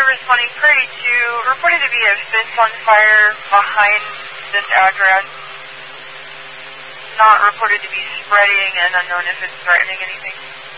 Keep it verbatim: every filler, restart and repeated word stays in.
responding query to reported to be a fence on fire behind this address. Not reported to be spreading and unknown if it's threatening anything.